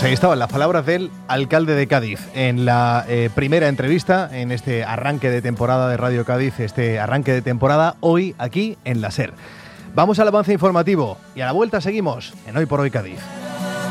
Pues ahí estaban las palabras del alcalde de Cádiz en la primera entrevista en este arranque de temporada de Radio Cádiz, este arranque de temporada hoy aquí en la SER. Vamos al avance informativo y a la vuelta seguimos en Hoy por Hoy Cádiz.